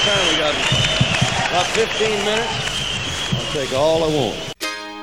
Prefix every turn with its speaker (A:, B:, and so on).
A: time? We got about 15 minutes. I'll take all I want.